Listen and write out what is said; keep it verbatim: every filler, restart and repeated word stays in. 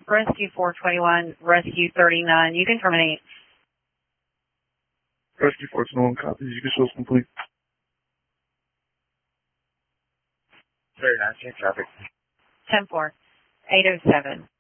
Rescue four twenty-one, Rescue thirty-nine. You can terminate. Rescue four twenty-one copies. You can show us complete. thirty-nine, change traffic. ten four, eight oh seven.